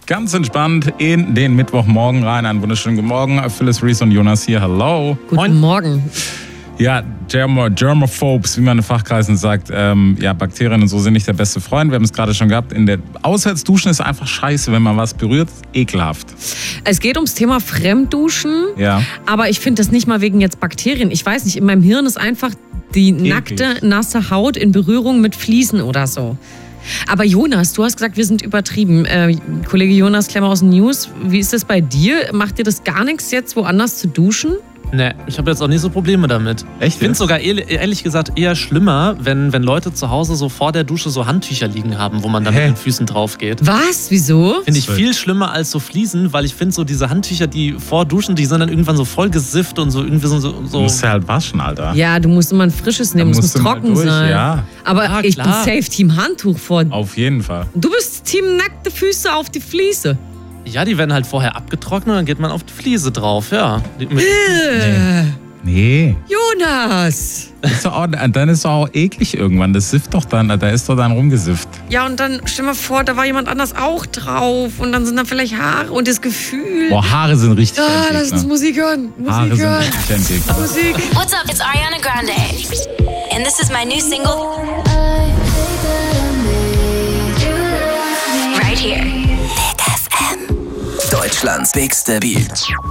ganz entspannt in den Mittwochmorgen rein. Einen wunderschönen guten Morgen. Phyllis, Reese und Jonas hier. Hallo. Guten Morgen. Ja, Germophobes, wie man in Fachkreisen sagt. Bakterien und so sind nicht der beste Freund. Wir haben es gerade schon gehabt. Auswärtsduschen ist einfach scheiße, wenn man was berührt. Ekelhaft. Es geht ums Thema Fremdduschen. Ja. Aber ich finde das nicht mal wegen jetzt Bakterien. Ich weiß nicht, in meinem Hirn ist einfach die nackte, nasse Haut in Berührung mit Fliesen oder so. Aber Jonas, du hast gesagt, wir sind übertrieben. Kollege Jonas Klemmer aus den News, wie ist das bei dir? Macht dir das gar nichts jetzt, woanders zu duschen? Ne, ich habe jetzt auch nicht so Probleme damit. Echt? Ich finde es sogar ehrlich gesagt eher schlimmer, wenn Leute zu Hause so vor der Dusche so Handtücher liegen haben, wo man dann mit den Füßen drauf geht. Was? Wieso? Finde ich viel schlimmer als so Fliesen, weil ich finde so diese Handtücher, die vor Duschen, die sind dann irgendwann so voll gesifft und so irgendwie so. Du musst ja halt waschen, Alter. Ja, du musst immer ein frisches nehmen, es muss trocken sein. Ja. Aber Ja, ich bin klar. safe Team Handtuch vor. Auf jeden Fall. Du bist Team nackte Füße auf die Fliese. Ja, die werden halt vorher abgetrocknet und dann geht man auf die Fliese drauf, ja. Nee. Jonas! Dann ist doch auch eklig irgendwann. Das sifft doch dann. Da ist doch dann rumgesifft. Ja, und dann stell mal vor, da war jemand anders auch drauf und dann sind da vielleicht Haare und das Gefühl. Boah, Haare sind richtig eklig. Lass uns Musik hören. Haare Musik sind hören. richtig eklig. Musik. What's up? It's Ariana Grande. And this is my new single. Right here. Deutschlands bigste Beat.